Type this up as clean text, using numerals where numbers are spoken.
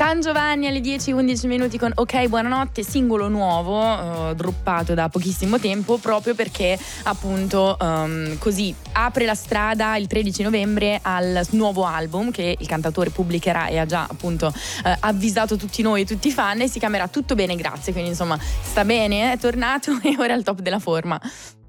San Giovanni alle 10:11 con Ok Buonanotte, singolo nuovo, droppato da pochissimo tempo, proprio perché appunto così apre la strada il 13 novembre al nuovo album che il cantautore pubblicherà e ha già appunto avvisato tutti noi, tutti i fan, e si chiamerà Tutto bene grazie, quindi insomma sta bene, è tornato e ora è al top della forma.